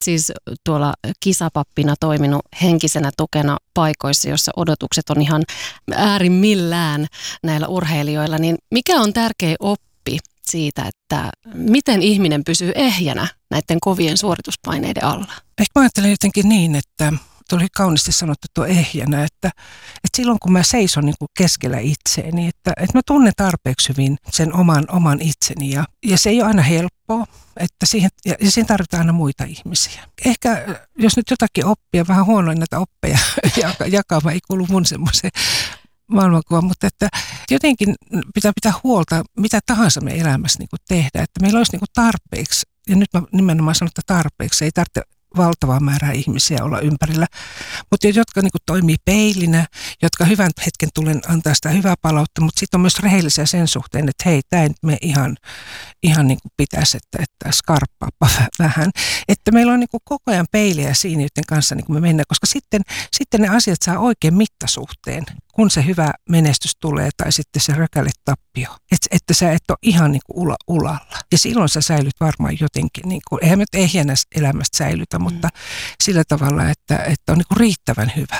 siis tuolla kisapappina toiminut henkisenä tukena paikoissa, jossa odotukset on ihan äärimmillään näillä urheilijoilla, niin mikä on tärkeä oppi siitä, että miten ihminen pysyy ehjänä näiden kovien suorituspaineiden alla? Ehkä mä ajattelen jotenkin niin, että tuli kauniisti sanottu tuo ehjänä, että silloin kun mä seison niin kuin keskellä itseäni, että mä tunnen tarpeeksi hyvin sen oman itseni ja se ei ole aina helppoa, että siihen tarvitaan aina muita ihmisiä. Ehkä jos nyt jotakin oppia, vähän huonoin näitä oppeja jakama ei kuulu mun semmoiseen maailmankuvaan, mutta että jotenkin pitää huolta, mitä tahansa me elämässä niin kuin tehdään, että meillä olisi niin kuin tarpeeksi, ja nyt mä nimenomaan sanon, että tarpeeksi, ei tarvitse valtavaa määrää ihmisiä olla ympärillä, mutta jotka niin kuin toimii peilinä, jotka hyvän hetken tulen antaa sitä hyvää palautta, mutta sitten on myös rehellisiä sen suhteen, että hei, tämä ei nyt me ihan niin kuin pitäisi, että skarppaappa vähän. Että meillä on niin kuin koko ajan peiliä siinä, joiden kanssa niin kuin me mennään, koska sitten ne asiat saa oikein mittasuhteen, kun se hyvä menestys tulee tai sitten se rökäle-tappio. Että sä et ole ihan niin kuin ulalla. Ja silloin sä säilyt varmaan jotenkin, niin kuin, eihän me nyt ehjänä elämästä säilytä, mutta sillä tavalla, että on niin kuin riittävän hyvä.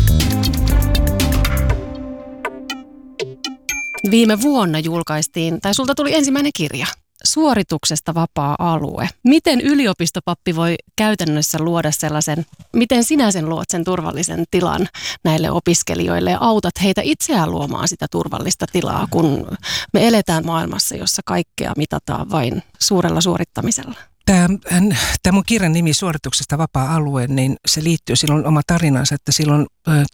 Viime vuonna julkaistiin, tai sulta tuli ensimmäinen kirja, Suorituksesta vapaa alue. Miten yliopistopappi voi käytännössä luoda sellaisen, miten sinä sen luot sen turvallisen tilan näille opiskelijoille ja autat heitä itseään luomaan sitä turvallista tilaa, kun me eletään maailmassa, jossa kaikkea mitataan vain suurella suorittamisella? Tämä mun kirjan nimi Suorituksesta vapaa alue, niin se liittyy silloin oma tarinansa, että silloin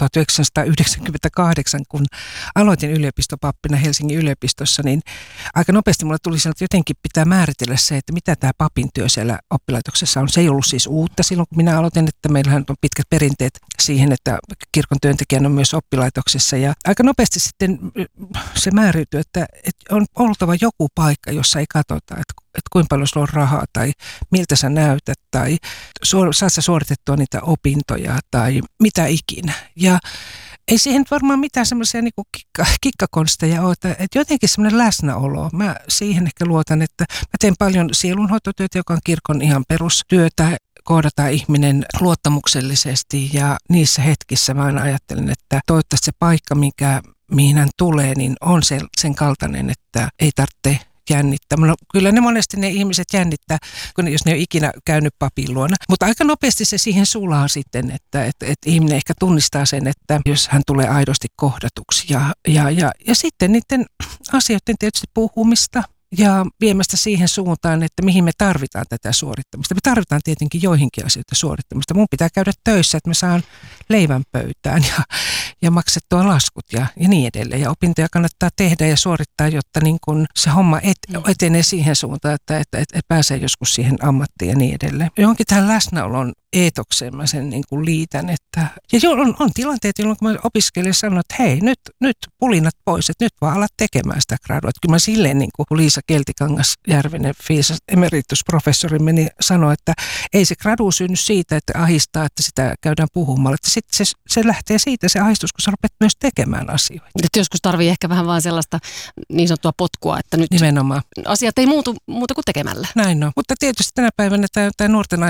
1998, kun aloitin yliopistopappina Helsingin yliopistossa, niin aika nopeasti mulle tuli sanoa, että jotenkin pitää määritellä se, että mitä tämä papin työ siellä oppilaitoksessa on. Se ei ollut siis uutta silloin, kun minä aloitin, että meillähän on pitkät perinteet siihen, että kirkon työntekijän on myös oppilaitoksessa. Ja aika nopeasti sitten se määräytyy, että on oltava joku paikka, jossa ei katsota, että kuinka paljon sulla on rahaa tai miltä sä näytät tai saat sä suoritettua niitä opintoja tai mitä ikinä. Ja ei siihen varmaan mitään semmoisia niin kikkakonsteja ole, että jotenkin semmoinen läsnäolo. Mä siihen ehkä luotan, että mä teen paljon sielunhoitotyötä, joka on kirkon ihan perustyötä. Kohdataan ihminen luottamuksellisesti ja niissä hetkissä mä aina ajattelen, että toivottavasti se paikka, mihin hän tulee, niin on sen kaltainen, että ei tarvitse jännittää. No, kyllä ne monesti ne ihmiset jännittää, jos ne ei ole ikinä käynyt papin luona. Mutta aika nopeasti se siihen sulaa sitten, että ihminen ehkä tunnistaa sen, että jos hän tulee aidosti kohdatuksi. Ja sitten niiden asioiden tietysti puhumista ja viemästä siihen suuntaan, että mihin me tarvitaan tätä suorittamista. Me tarvitaan tietenkin joihinkin asioita suorittamista. Mun pitää käydä töissä, että mä saan leivän pöytään ja maksettua laskut ja niin edelleen. Ja opintoja kannattaa tehdä ja suorittaa, jotta niin kun se homma etenee siihen suuntaan, että pääsee joskus siihen ammattiin ja niin edelleen. Johonkin tähän läsnäolon eetokseen mä sen niin kuin liitän. Ja on tilanteet, jolloin kun mä opiskelijan sanon, että hei, nyt pulinat pois, että nyt vaan alat tekemään sitä gradua. Että kyllä mä silleen, niin kuin Liisa Keltikangas-Järvinen, viisas emeritusprofessori, sanoi, että ei se gradu synny siitä, että ahistaa, että sitä käydään puhumaan. Että sitten se lähtee siitä se ahistus, kun sä rupeat myös tekemään asioita. Että joskus tarvii ehkä vähän vaan sellaista niin sanottua potkua, että nyt nimenomaan asiat ei muuta kuin tekemällä. Näin on. Mutta tietysti tänä päivänä tämä nuorten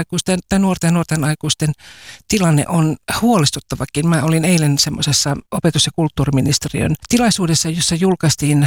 aikuisten tilanne on huolestuttavakin. Mä olin eilen semmoisessa opetus- ja kulttuuriministeriön tilaisuudessa, jossa julkaistiin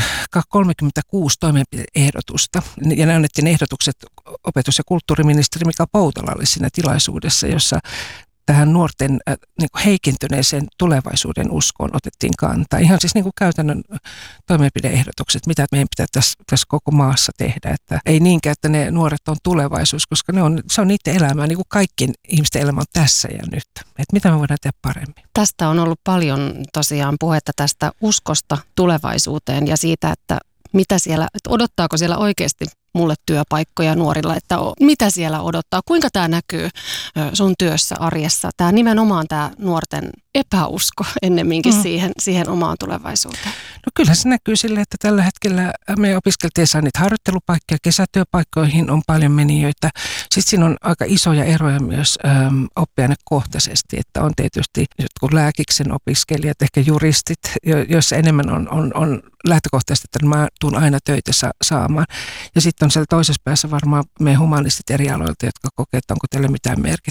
36 toimenpide-ehdotusta. Ja ne annettiin ehdotukset opetus- ja kulttuuriministeri Mika Poutalalle siinä tilaisuudessa, jossa tähän nuorten niin kuin heikentyneeseen tulevaisuuden uskoon otettiin kantaa. Ihan siis niin kuin käytännön toimenpide-ehdotukset, mitä meidän pitää tässä koko maassa tehdä. Että ei niinkään, että ne nuoret on tulevaisuus, koska se on niiden elämää, niin kuin kaikkien ihmisten elämä on tässä ja nyt. Että mitä me voidaan tehdä paremmin. Tästä on ollut paljon tosiaan puhetta tästä uskosta tulevaisuuteen ja siitä, että mitä siellä, että odottaako siellä oikeasti mulle työpaikkoja nuorilla, että mitä siellä odottaa, kuinka tämä näkyy sun työssä, arjessa, nimenomaan tämä nuorten epäusko ennemminkin siihen omaan tulevaisuuteen. No kyllä se näkyy sille, että tällä hetkellä me opiskelijat ei saa niitä harjoittelupaikkoja, kesätyöpaikkoihin on paljon menijöitä. Sitten siinä on aika isoja eroja myös oppiainekohtaisesti, että on tietysti jotkut lääkiksen opiskelijat, ehkä juristit, joissa enemmän on lähtökohtaisesti, että mä tuun aina töitä saamaan. Ja sitten on siellä toisessa päässä varmaan me humanistit eri aloilta, jotka kokee, että onko teillä mitään